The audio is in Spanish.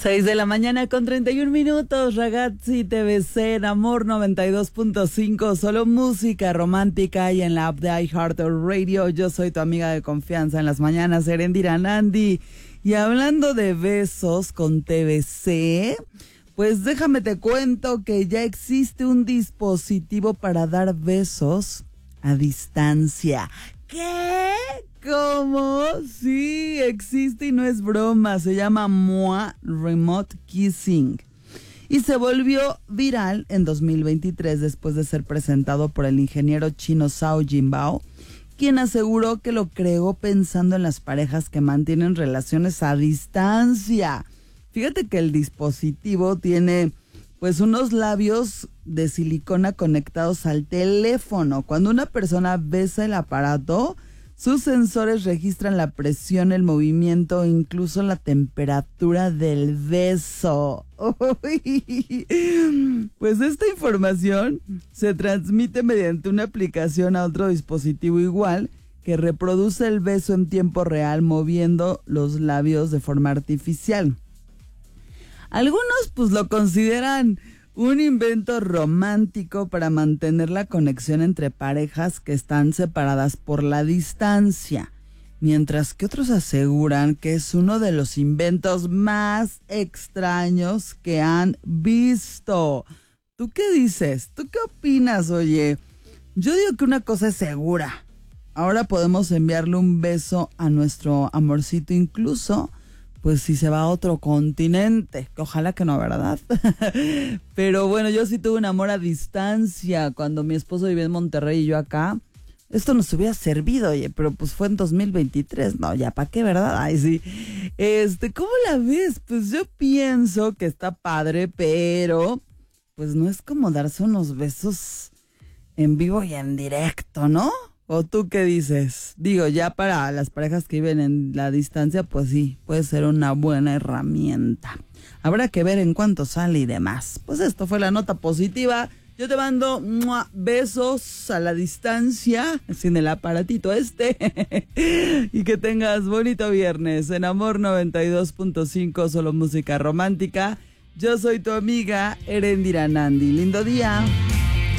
6 de la mañana con 31 minutos, ragazzi, TVC en Amor 92.5, solo música romántica y en la app de iHeartRadio. Yo soy tu amiga de confianza en las mañanas, Erendira Nandi. Y hablando de besos con TVC, pues déjame te cuento que ya existe un dispositivo para dar besos a distancia. ¿Qué? ¿Cómo? Sí, existe y no es broma. Se llama MOA Remote Kissing. Y se volvió viral en 2023 después de ser presentado por el ingeniero chino Zhao Jinbao, quien aseguró que lo creó pensando en las parejas que mantienen relaciones a distancia. Fíjate que el dispositivo tiene pues unos labios de silicona conectados al teléfono. Cuando una persona besa el aparato, sus sensores registran la presión, el movimiento e incluso la temperatura del beso. Pues esta información se transmite mediante una aplicación a otro dispositivo igual que reproduce el beso en tiempo real moviendo los labios de forma artificial. Algunos pues lo consideran un invento romántico para mantener la conexión entre parejas que están separadas por la distancia, mientras que otros aseguran que es uno de los inventos más extraños que han visto. ¿Tú qué dices? ¿Tú qué opinas, oye? Yo digo que una cosa es segura. Ahora podemos enviarle un beso a nuestro amorcito incluso pues si se va a otro continente, que ojalá que no, ¿verdad? Pero bueno, yo sí tuve un amor a distancia cuando mi esposo vivía en Monterrey y yo acá. Esto nos hubiera servido, oye, pero pues fue en 2023, no, ya para qué, ¿verdad? Ay, sí. ¿Cómo la ves? Pues yo pienso que está padre, pero pues no es como darse unos besos en vivo y en directo, ¿no? ¿O tú qué dices? Digo, ya para las parejas que viven en la distancia, pues sí, puede ser una buena herramienta. Habrá que ver en cuánto sale y demás. Pues esto fue la nota positiva. Yo te mando besos a la distancia, sin el aparatito y que tengas bonito viernes en Amor 92.5, solo música romántica. Yo soy tu amiga Erendira Nandi. Lindo día.